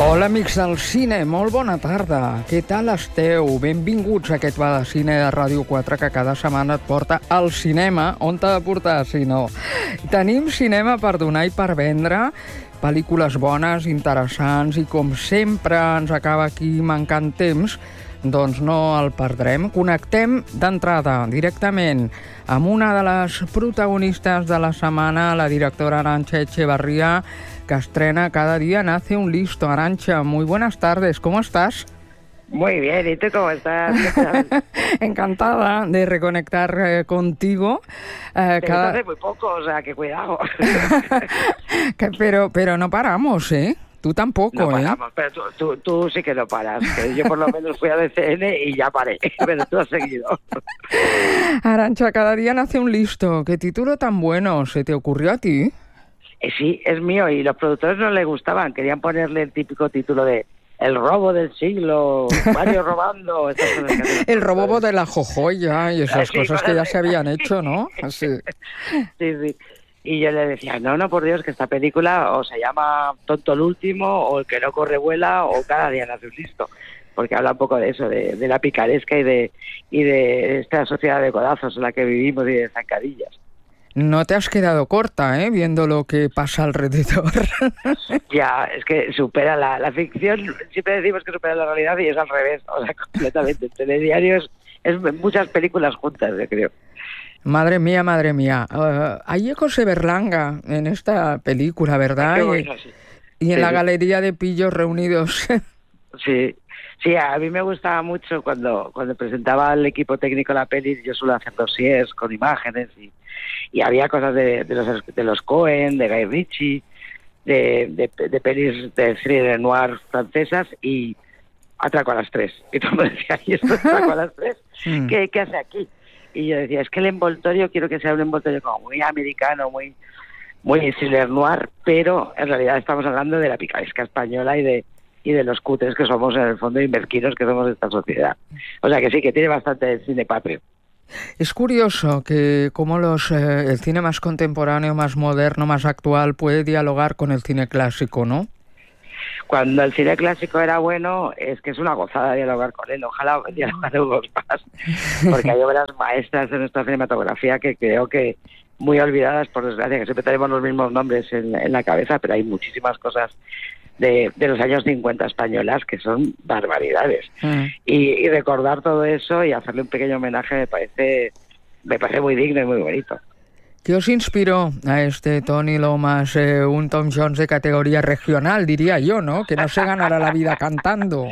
Hola, amics del cine, molt bona tarda. Què tal esteu? Benvinguts a aquest Va de Cine de Ràdio 4 que cada setmana et porta al cinema. On t'ha de portar, si no? Tenim cinema per donar i per vendre, pel·lícules bones, interessants, i com sempre ens acaba aquí mancant temps, doncs no el perdrem. Connectem d'entrada directament amb una de les protagonistes de la setmana, la directora Arantxa Echevarría, que estrena Cada día nace un listo. Arantxa, muy buenas tardes, ¿cómo estás? Muy bien, ¿y tú cómo estás? Encantada de reconectar contigo. Hace muy poco, o sea, que cuidado. pero no paramos, ¿eh? Tú tampoco, no paramos, pero tú sí que no paras. Que yo por lo menos fui a DCN y ya paré, pero tú has seguido. Arantxa, Cada día nace un listo. ¿Qué título tan bueno se te ocurrió a ti? Sí, es mío, y los productores no les gustaban. Querían ponerle el típico título de El robo del siglo, Mario robando. El robo de la jojoya y esas cosas que ya se habían hecho, ¿no? Sí. Sí. Y yo le decía, no, por Dios, que esta película o se llama Tonto el último, o El que no corre vuela, o Cada día nace un listo. Porque habla un poco de eso, de la picaresca y de esta sociedad de codazos en la que vivimos y de zancadillas. No te has quedado corta, viendo lo que pasa alrededor. Ya, es que supera la ficción, siempre decimos que supera la realidad y es al revés, o sea, completamente. El telediario es muchas películas juntas, yo creo. Madre mía. Hay ecos de Berlanga en esta película, ¿verdad? Qué bueno, sí. Y en la galería de pillos reunidos. Sí, a mí me gustaba mucho cuando presentaba al equipo técnico la peli. Yo suelo hacer dossiers con imágenes y había cosas de los Coen, de Guy Ritchie, de pelis de thriller noir francesas, y Atraco a las 3. Y todo me decía, ¿y esto Atraco a las 3? ¿Qué hace aquí? Y yo decía, es que el envoltorio quiero que sea un envoltorio como muy americano, muy thriller noir, pero en realidad estamos hablando de la picaresca española y de los cutres que somos en el fondo, y mezquinos que somos de esta sociedad. O sea que sí, que tiene bastante cine patrio. Es curioso que como el cine más contemporáneo, más moderno, más actual puede dialogar con el cine clásico, ¿no? Cuando el cine clásico era bueno, es que es una gozada dialogar con él. Ojalá dialogáramos más, porque hay obras maestras de nuestra cinematografía que creo que muy olvidadas, por desgracia, que siempre tenemos los mismos nombres en la cabeza, pero hay muchísimas cosas de los años 50 españolas que son barbaridades. Y recordar todo eso y hacerle un pequeño homenaje me parece muy digno y muy bonito. ¿Qué os inspiró a este Tony Lomas, un Tom Jones de categoría regional, diría yo, ¿no? Que no se ganará la vida cantando.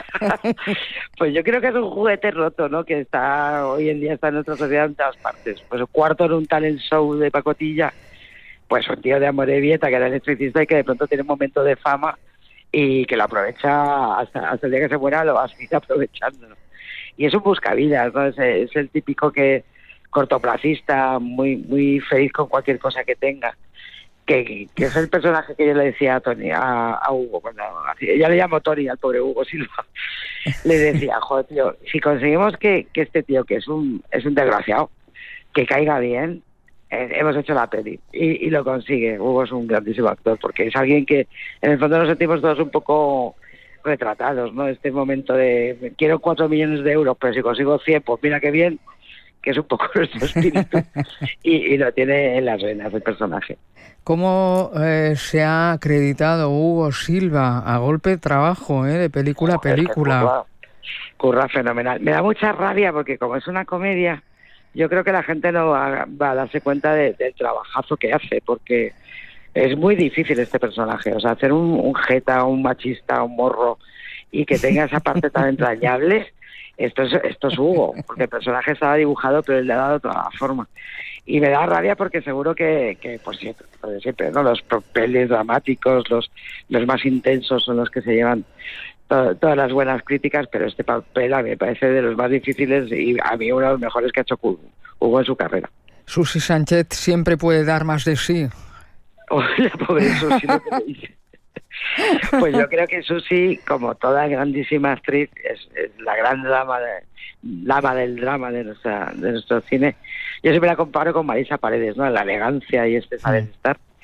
Pues yo creo que es un juguete roto, ¿no? Que hoy en día está en nuestra sociedad en todas partes. Pues el cuarto en un talent show de pacotilla, pues un tío de Amorebieta que era electricista y que de pronto tiene un momento de fama y que lo aprovecha hasta el día que se muera, lo va a seguir aprovechando. Y es un buscavidas, ¿no? Es el típico cortoplacista, muy feliz con cualquier cosa que tenga. Que es el personaje que yo le decía a Tony, a Hugo, cuando ya le llamo Tony al pobre Hugo Silva. Le decía, joder, tío, si conseguimos que este tío, que es un desgraciado, que caiga bien, hemos hecho la peli. Y lo consigue. Hugo es un grandísimo actor, porque es alguien que en el fondo nos sentimos todos un poco retratados, ¿no? Este momento de quiero 4 millones de euros, pero si consigo 100, pues mira qué bien, que es un poco nuestro espíritu. y lo tiene en las venas el personaje. ¿Cómo se ha acreditado Hugo Silva a golpe de trabajo, de película a película? Curra fenomenal. Me da mucha rabia porque como es una comedia, yo creo que la gente no va a darse cuenta del trabajazo que hace, porque es muy difícil este personaje. O sea, hacer un jeta, un machista, un morro, y que tenga esa parte tan entrañable, esto es Hugo, porque el personaje estaba dibujado, pero él le ha dado toda la forma. Y me da rabia porque seguro que por siempre, ¿no? Los papeles dramáticos, los más intensos son los que se llevan todas las buenas críticas, pero este papel a mí me parece de los más difíciles y a mí uno de los mejores que ha hecho Hugo en su carrera. Susi Sánchez siempre puede dar más de sí. Oh, la pobre Susi, lo que me dice. Pues yo creo que Susi, como toda grandísima actriz, es la gran dama del drama de nuestro cine. Yo siempre la comparo con Marisa Paredes, ¿no? La elegancia y saber estar.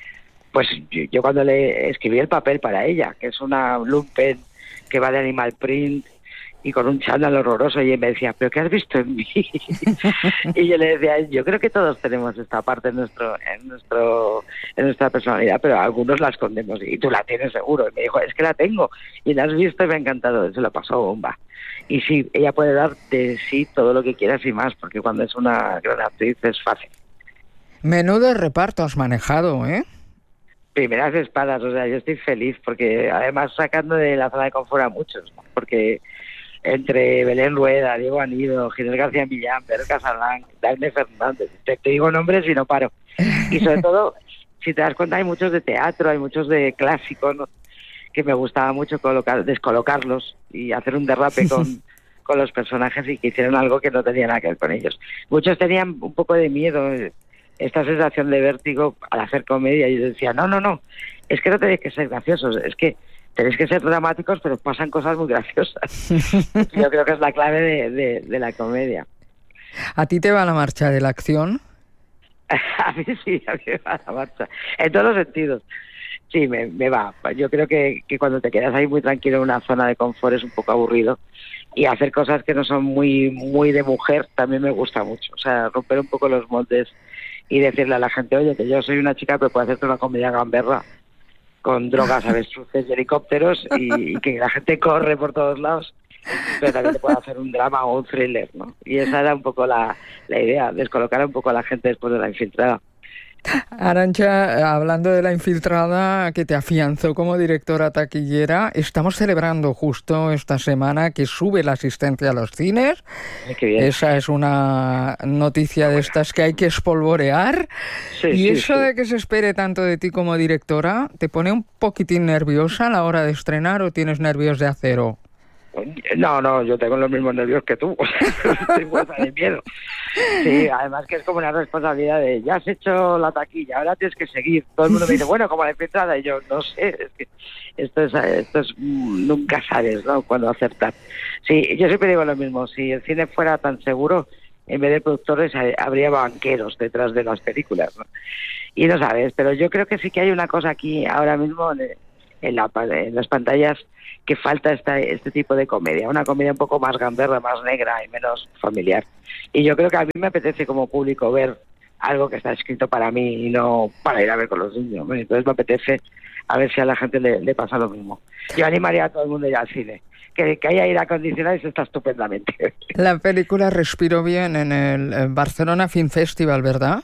Pues yo cuando le escribí el papel para ella, que es una lumpen que va de animal print y con un chándal horroroso, y él me decía, ¿pero qué has visto en mí? Y yo le decía, yo creo que todos tenemos esta parte en nuestra personalidad, pero algunos la escondemos, y tú la tienes seguro. Y me dijo, es que la tengo, y la has visto y me ha encantado, se lo pasó bomba. Y sí, ella puede dar de sí todo lo que quieras y más, porque cuando es una gran actriz es fácil. Menudo reparto has manejado, ¿eh? Primeras espadas, o sea, yo estoy feliz, porque además sacando de la zona de confort a muchos, ¿no? Porque entre Belén Rueda, Diego Anido, Ginés García Millán, Pedro Casalán, Daphne Fernández, te digo nombres y no paro. Y sobre todo, si te das cuenta, hay muchos de teatro, hay muchos de clásicos, ¿no? Que me gustaba mucho descolocarlos y hacer un derrape con los personajes, y que hicieron algo que no tenía nada que ver con ellos. Muchos tenían un poco de miedo, esta sensación de vértigo al hacer comedia, y yo decía, no, es que no tenéis que ser graciosos, es que tenéis que ser dramáticos, pero pasan cosas muy graciosas. Yo creo que es la clave de la comedia. ¿A ti te va la marcha de la acción? A mí sí, a mí me va la marcha, en todos los sentidos. Sí, me va. Yo creo que cuando te quedas ahí muy tranquilo en una zona de confort es un poco aburrido, y hacer cosas que no son muy de mujer también me gusta mucho. O sea, romper un poco los moldes y decirle a la gente, oye, que yo soy una chica que puede hacerte una comedia gamberra con drogas, avestruces y helicópteros, y que la gente corre por todos lados, pero también te puede hacer un drama o un thriller, ¿no? Y esa era un poco la idea, descolocar un poco a la gente después de La Infiltrada. Arantxa, hablando de La Infiltrada, que te afianzó como directora taquillera, estamos celebrando justo esta semana que sube la asistencia a los cines. Ay, qué bien. Esa es una noticia de estas que hay que espolvorear. Sí, y sí, eso sí. de que se espere tanto de ti como directora, ¿te pone un poquitín nerviosa a la hora de estrenar o tienes nervios de acero? No, yo tengo los mismos nervios que tú, estoy muerta de miedo. Sí, además que es como una responsabilidad de, ya has hecho la taquilla, ahora tienes que seguir. Todo el mundo me dice, bueno, como La Infiltrada, y yo, no sé, es que esto es nunca sabes, ¿no?, cuándo acertar. Sí, yo siempre digo lo mismo, si el cine fuera tan seguro, en vez de productores habría banqueros detrás de las películas, ¿no? Y no sabes, pero yo creo que sí que hay una cosa aquí ahora mismo en las pantallas, que falta este tipo de comedia, una comedia un poco más gamberra, más negra y menos familiar. Y yo creo que a mí me apetece como público ver algo que está escrito para mí y no para ir a ver con los niños. Entonces me apetece a ver si a la gente le pasa lo mismo. Yo animaría a todo el mundo a ir al cine. Que haya aire acondicionado y se está estupendamente. La película respiró bien en el Barcelona Film Festival, ¿verdad?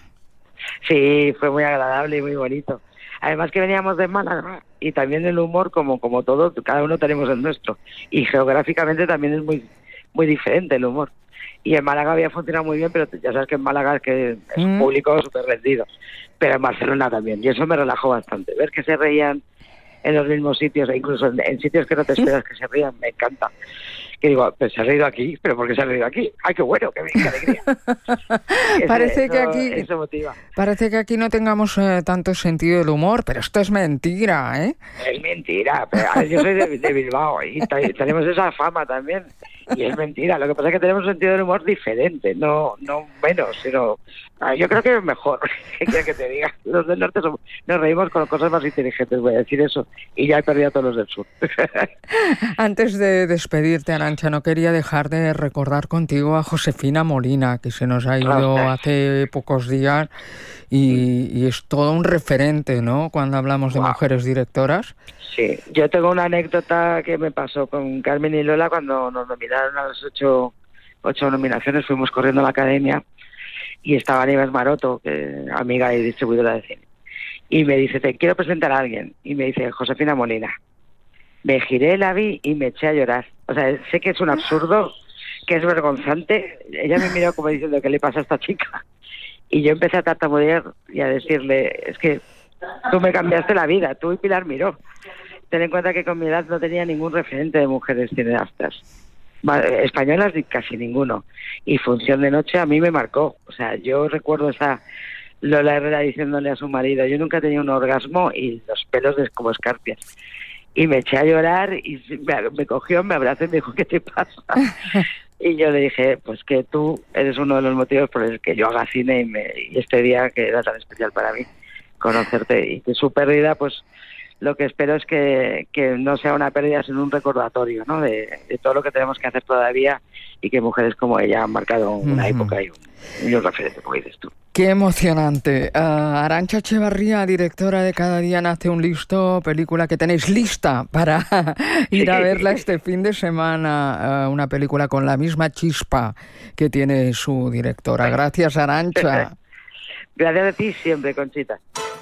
Sí, fue muy agradable y muy bonito. Además que veníamos de Málaga, y también el humor, como todo, cada uno tenemos el nuestro. Y geográficamente también es muy diferente el humor. Y en Málaga había funcionado muy bien, pero ya sabes que en Málaga es un público súper rendido. Pero en Barcelona también, y eso me relajó bastante. Ver que se reían en los mismos sitios, e incluso en sitios que no te esperas que se rían, me encanta. Que digo, pues se ha reído aquí, pero ¿por qué se ha reído aquí? ¡Ay, qué bueno, qué alegría! Eso motiva. Parece que aquí no tengamos tanto sentido del humor, pero esto es mentira, ¿eh? Es mentira, pero yo soy de Bilbao y tenemos esa fama también, y es mentira. Lo que pasa es que tenemos un sentido del humor diferente, no menos, sino yo creo que es mejor. ¿Qué quieres que te diga? Los del norte nos reímos con cosas más inteligentes, voy a decir eso, y ya he perdido a todos los del sur. Antes de despedirte, Arantxa, no quería dejar de recordar contigo a Josefina Molina, que se nos ha ido hace pocos días, y es todo un referente, ¿no?, cuando hablamos de mujeres directoras. Sí, yo tengo una anécdota que me pasó con Carmen y Lola cuando nos nominaron a las 8 nominaciones. Fuimos corriendo a la academia y estaba Nieves Maroto, amiga y distribuidora de cine, y me dice, te quiero presentar a alguien, y me dice, Josefina Molina. Me giré, la vi y me eché a llorar. O sea, sé que es un absurdo, que es vergonzante. Ella me miró como diciendo, ¿qué le pasa a esta chica? Y yo empecé a tartamudear y a decirle, es que tú me cambiaste la vida, tú y Pilar Miró. Ten en cuenta que con mi edad no tenía ningún referente de mujeres cineastas. Españolas casi ninguno. Y Función de Noche a mí me marcó. O sea, yo recuerdo esa Lola Herrera diciéndole a su marido, yo nunca tenía un orgasmo, y los pelos como escarpias. Y me eché a llorar y me cogió, me abrazó y me dijo, ¿qué te pasa? Y yo le dije, pues que tú eres uno de los motivos por el que yo haga cine, y este día que era tan especial para mí, conocerte, y que su pérdida, pues lo que espero es que no sea una pérdida, sino un recordatorio, ¿no? De todo lo que tenemos que hacer todavía, y que mujeres como ella han marcado una época y un referente, como dices tú. Qué emocionante. Arantxa Echevarría, directora de Cada día nace un listo, película que tenéis lista para ir a verla este fin de semana, una película con la misma chispa que tiene su directora. Gracias, Arantxa. Gracias a ti siempre, Conchita.